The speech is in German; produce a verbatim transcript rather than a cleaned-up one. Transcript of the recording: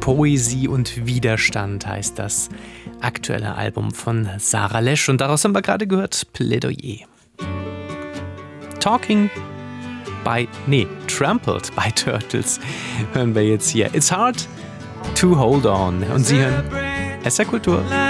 Poesie und Widerstand heißt das aktuelle Album von Sarah Lesch. Und daraus haben wir gerade gehört Plädoyer. Talking by, nee, Trampled by Turtles hören wir jetzt hier. It's hard to hold on. Und Sie hören S R Kultur.